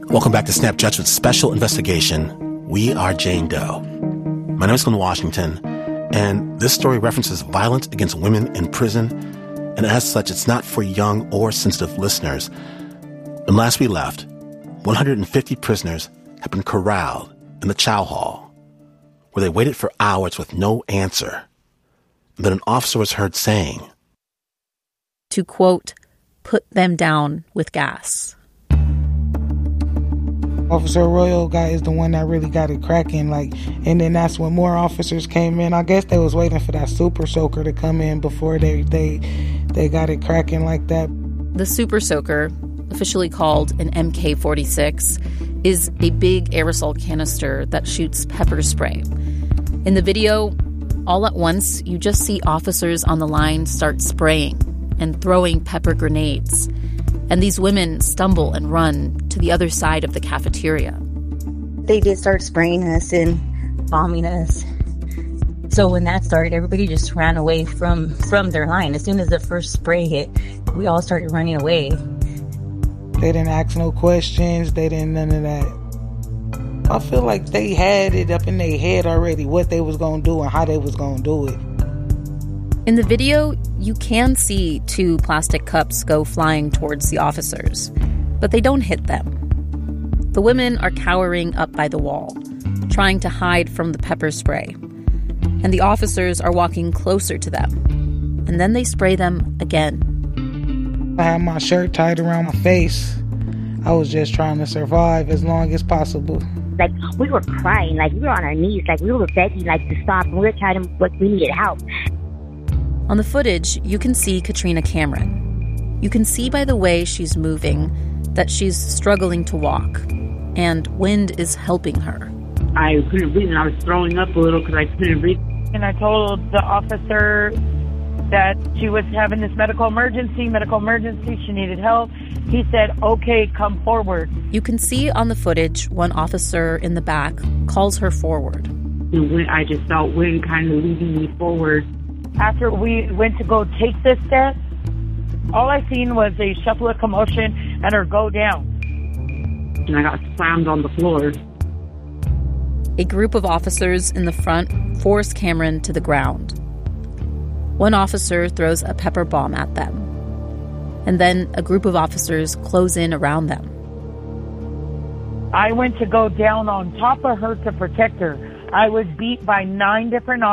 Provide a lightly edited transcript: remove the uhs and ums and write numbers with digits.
Welcome back to Snap Judgment's Special Investigation. We are Jane Doe. My name is Glenn Washington, and this story references violence against women in prison, and as such, it's not for young or sensitive listeners. And last we left, 150 prisoners had been corralled in the chow hall, where they waited for hours with no answer. And then an officer was heard saying, to, quote, put them down with gas. Officer Arroyo guy is the one that really got it cracking, and then that's when more officers came in. I guess they was waiting for that super soaker to come in before they got it cracking like that. The super soaker, officially called an MK-46, is a big aerosol canister that shoots pepper spray. In the video, all at once, you just see officers on the line start spraying and throwing pepper grenades. And these women stumble and run to the other side of the cafeteria. They did start spraying us and bombing us. So when that started, everybody just ran away from their line. As soon as the first spray hit, we all started running away. They didn't ask no questions. They didn't none of that. I feel like they had it up in their head already, what they was going to do and how they was going to do it. In the video, you can see 2 plastic cups go flying towards the officers, but they don't hit them. The women are cowering up by the wall, trying to hide from the pepper spray, and the officers are walking closer to them, and then they spray them again. I had my shirt tied around my face. I was just trying to survive as long as possible. We were crying, we were on our knees, we were begging, to stop, and we were telling them, we needed help. On the footage, you can see Katrina Cameron. You can see by the way she's moving that she's struggling to walk, and wind is helping her. I couldn't breathe, and I was throwing up a little because I couldn't breathe. And I told the officer that she was having this medical emergency, she needed help. He said, okay, come forward. You can see on the footage one officer in the back calls her forward. I just felt wind kind of leading me forward. After we went to go take this step, all I seen was a shuffle of commotion and her go down. And I got slammed on the floor. A group of officers in the front force Cameron to the ground. One officer throws a pepper bomb at them. And then a group of officers close in around them. I went to go down on top of her to protect her. I was beat by 9 different officers.